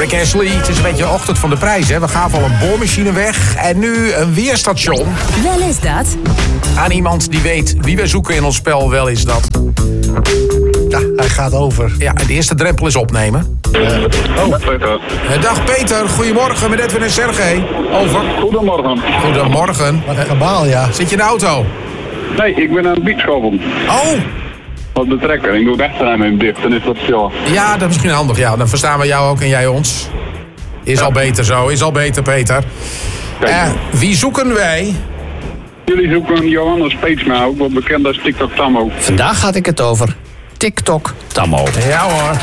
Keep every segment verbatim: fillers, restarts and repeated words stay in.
Rick Astley, het is een beetje ochtend van de prijs, hè. We gaven al een boormachine weg en nu een weerstation. Wel is dat. Aan iemand die weet wie we zoeken in ons spel, wel is dat. Ja, hij gaat over. Ja, de eerste drempel is opnemen. Uh, oh. Peter. Dag Peter, goedemorgen met Edwin en Sergej. Over. Goedemorgen. Goedemorgen. Wat een kabaal, ja. Zit je in de auto? Nee, ik ben aan het bietschoppen. Oh! Op de trekker. Ik doe het achteraan even dicht, dan is dat stil. Ja, dat is misschien handig. Ja, dan verstaan we jou ook en jij ons. Is al beter zo, is al beter, Peter. Uh, wie zoeken wij? Jullie zoeken Johannes Peetsma, ook wel bekend als TikTok Tammo. Vandaag had ik het over TikTok Tammo. Ja hoor.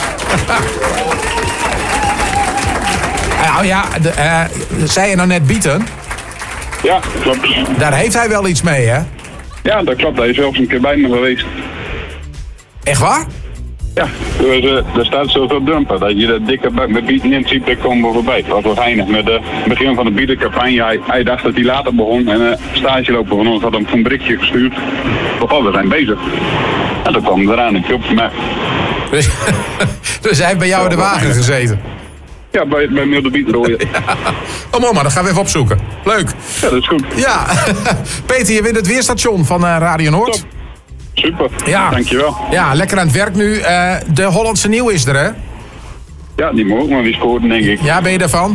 Nou ja, de, uh, zei je nou net bieten? Ja, klopt. Daar heeft hij wel iets mee, hè? Ja, dat klopt. Hij is zelfs een keer bij me geweest. Echt waar? Ja, dus, uh, er staat zoveel dumpen dat je dat dikke bak met bieten in ziet, daar komen we voorbij. Dat was heinig. Met het uh, begin van de bietencampagne, hij, hij dacht dat hij later begon en een uh, stageloper van ons had hem een berichtje gestuurd. Oh, we zijn bezig. En toen kwam hij eraan en klopte mij. Dus, dus hij heeft bij jou in de wagen gezeten? Ja, bij, bij Milde Bietrooien. Ja. Oh mama, dat gaan we even opzoeken. Leuk. Ja, dat is goed. Ja, Peter, je wint het weerstation van uh, Radio Noord. Top. Super, ja. Dankjewel. Ja, lekker aan het werk nu. Uh, de Hollandse Nieuw is er, hè? Ja, die moet ook maar weer scoren, denk ik. Ja, ben je daarvan?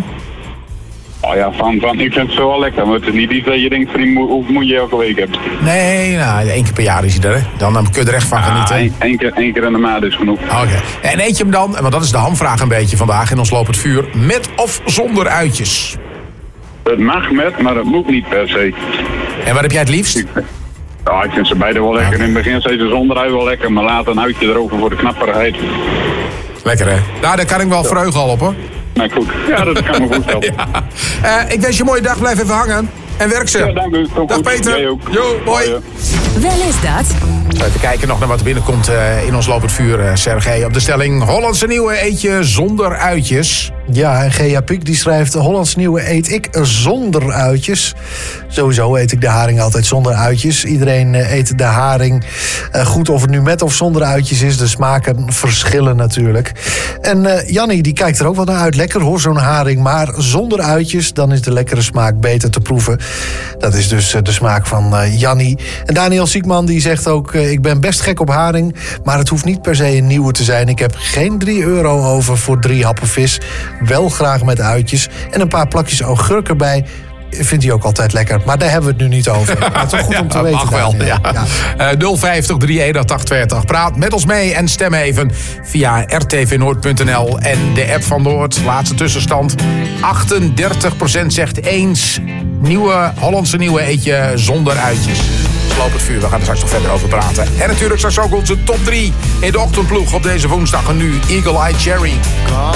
Oh ja, van, van. Ik vind het zo wel lekker. Maar het is niet iets dat je denkt, vriend, hoe moet je elke week hebben? Nee, nou, één keer per jaar is hij er, hè? Dan, dan kun je er echt van genieten. Ah, één, één, keer, één keer in de maand is genoeg. Oké. Okay. En eet je hem dan, want dat is de hamvraag een beetje vandaag in ons Loop het Vuur, met of zonder uitjes? Het mag met, maar het moet niet per se. En wat heb jij het liefst? Ja, ik vind ze beide wel lekker. Okay. In het begin zijn ze zonder ui wel lekker, maar later een uitje erover voor de knapperheid. Lekker, hè? Nou, daar kan ik wel vreugde al op, hoor. Nou, goed. Ja, dat kan me goed helpen. Ja. Uh, ik wens je een mooie dag. Blijf even hangen. En werk ze. Ja, dank u. Tot dag goed. Peter. Jij ook. Jo, hoi. Wel is dat. Even kijken nog naar wat er binnenkomt uh, in ons Loop het Vuur, uh, Sergej. Op de stelling Hollandse Nieuwe eet je zonder uitjes. Ja, en G J Piek die schrijft... Hollandse Nieuwe eet ik zonder uitjes. Sowieso eet ik de haring altijd zonder uitjes. Iedereen uh, eet de haring uh, goed, of het nu met of zonder uitjes is. De smaken verschillen natuurlijk. En uh, Jannie die kijkt er ook wel naar uit. Lekker hoor, zo'n haring. Maar zonder uitjes, dan is de lekkere smaak beter te proeven. Dat is dus uh, de smaak van uh, Jannie. En Daniel Siekman die zegt ook... Uh, ik ben best gek op haring, maar het hoeft niet per se een nieuwe te zijn. Ik heb geen drie euro over voor drie happen vis. Wel graag met uitjes. En een paar plakjes augurk erbij. Vindt hij ook altijd lekker. Maar daar hebben we het nu niet over. Maar toch goed ja, om te weten. Mag wel, ja. ja. Uh, nul vijftig, drie eenentachtig, tweeëntachtig. Praat met ons mee en stem even via r t v noord punt n l en de app van Noord. Laatste tussenstand. achtendertig procent zegt eens. Nieuwe, Hollandse Nieuwe eet je zonder uitjes. Loop het Vuur, we gaan er straks nog verder over praten. En natuurlijk straks ook onze top drie in de ochtendploeg op deze woensdag. En nu Eagle Eye Cherry. Call